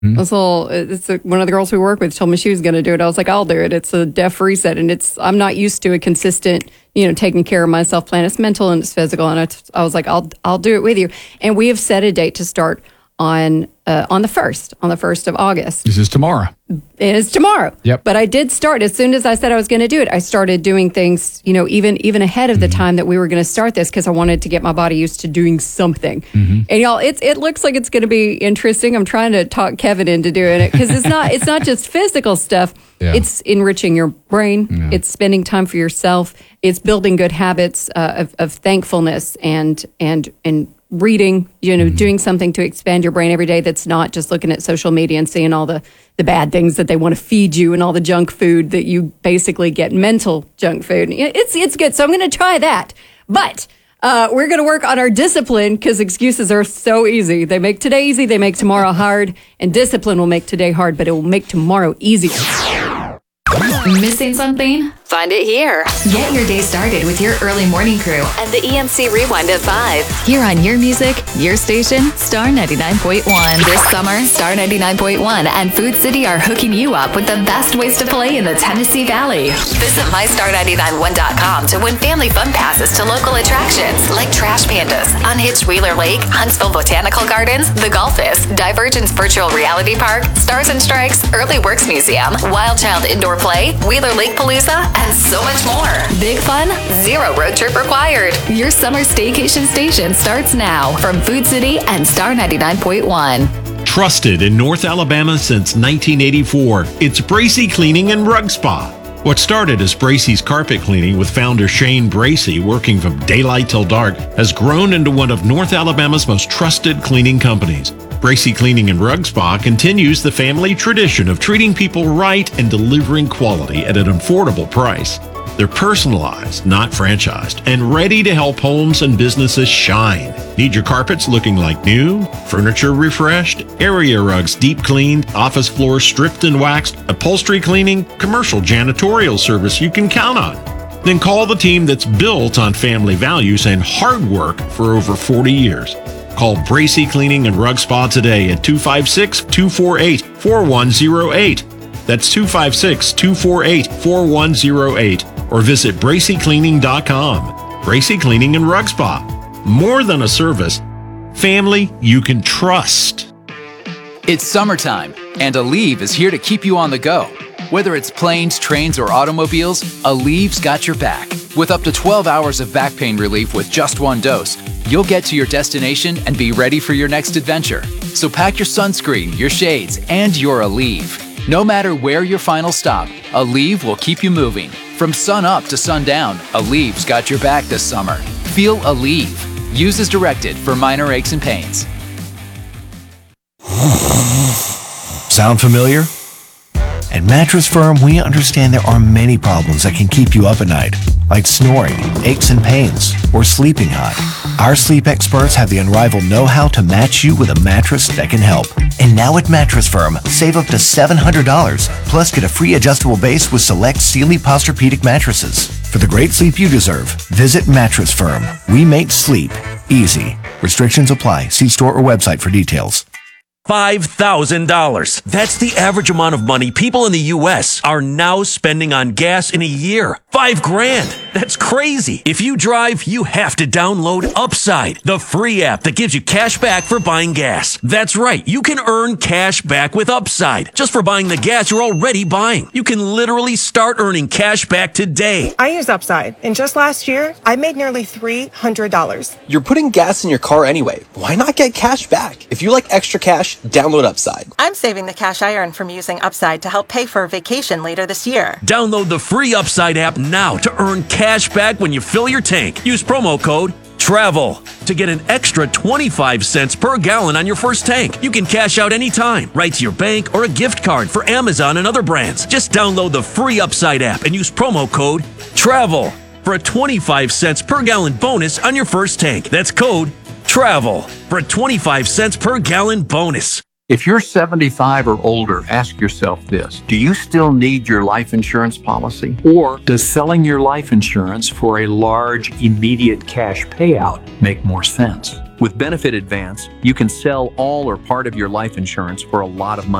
One of the girls we work with told me she was going to do it. I was like, I'll do it. It's a def reset, and I'm not used to a consistent, taking care of myself plan. It's mental and it's physical, and I was like, I'll do it with you. And we have set a date to start on the 1st of August. This is tomorrow. It is tomorrow. Yep. But I did start as soon as I said I was going to do it. I started doing things, even ahead of the time that we were going to start this, because I wanted to get my body used to doing something. And y'all, it looks like it's going to be interesting. I'm trying to talk Kevin into doing it, because it's not just physical stuff. Yeah. It's enriching your brain. Yeah. It's spending time for yourself. It's building good habits of thankfulness and reading, doing something to expand your brain every day that's not just looking at social media and seeing all the bad things that they want to feed you and all the junk food that you basically get, mental junk food. It's good. So I'm going to try that. But we're going to work on our discipline, because excuses are so easy. They make today easy, they make tomorrow hard, and discipline will make today hard, but it will make tomorrow easy. Missing something? Find it here. Get your day started with your early morning crew and the EMC Rewind at 5. Here on your music, your station, Star 99.1. This summer, Star 99.1 and Food City are hooking you up with the best ways to play in the Tennessee Valley. Visit mystar991.com to win family fun passes to local attractions like Trash Pandas, Unhitched Wheeler Lake, Huntsville Botanical Gardens, The Golfist, Divergence Virtual Reality Park, Stars and Strikes, Early Works Museum, Wild Child Indoor Play, Wheeler Lake Palooza, and so much more. Big fun, zero road trip required. Your summer staycation station starts now from Food City and Star 99.1. Trusted in North Alabama since 1984, it's Bracy Cleaning and Rug Spa. What started as Bracy's carpet cleaning with founder Shane Bracy working from daylight till dark has grown into one of North Alabama's most trusted cleaning companies. Bracy Cleaning and Rug Spa continues the family tradition of treating people right and delivering quality at an affordable price. They're personalized, not franchised, and ready to help homes and businesses shine. Need your carpets looking like new, furniture refreshed, area rugs deep cleaned, office floors stripped and waxed, upholstery cleaning, commercial janitorial service you can count on? Then call the team that's built on family values and hard work for over 40 years. Call Bracy Cleaning and Rug Spa today at 256-248-4108. That's 256-248-4108. Or visit bracycleaning.com. Bracy Cleaning and Rug Spa. More than a service, family you can trust. It's summertime, and Aleve is here to keep you on the go. Whether it's planes, trains, or automobiles, Aleve's got your back. With up to 12 hours of back pain relief with just one dose, you'll get to your destination and be ready for your next adventure. So pack your sunscreen, your shades, and your Aleve. No matter where your final stop, Aleve will keep you moving. From sun up to sundown, Aleve's got your back this summer. Feel Aleve. Use as directed for minor aches and pains. Sound familiar? At Mattress Firm, we understand there are many problems that can keep you up at night, like snoring, aches and pains, or sleeping hot. Our sleep experts have the unrivaled know-how to match you with a mattress that can help. And now at Mattress Firm, save up to $700, plus get a free adjustable base with select Sealy Posturepedic mattresses. For the great sleep you deserve, visit Mattress Firm. We make sleep easy. Restrictions apply. See store or website for details. $5,000. That's the average amount of money people in the U.S. are now spending on gas in a year. $5,000. That's crazy. If you drive, you have to download Upside, the free app that gives you cash back for buying gas. That's right. You can earn cash back with Upside just for buying the gas you're already buying. You can literally start earning cash back today. I use Upside, and just last year, I made nearly $300. You're putting gas in your car anyway. Why not get cash back? If you like extra cash, download Upside. I'm saving the cash I earn from using Upside to help pay for a vacation later this year. Download the free Upside app now to earn cash back when you fill your tank. Use promo code TRAVEL to get an extra 25 cents per gallon on your first tank. You can cash out anytime, right to your bank or a gift card for Amazon and other brands. Just download the free Upside app and use promo code TRAVEL for a 25 cents per gallon bonus on your first tank. That's code TRAVEL for a 25 cents per gallon bonus. If you're 75 or older, ask yourself this. Do you still need your life insurance policy? Or does selling your life insurance for a large, immediate cash payout make more sense? With Benefit Advance, you can sell all or part of your life insurance for a lot of money.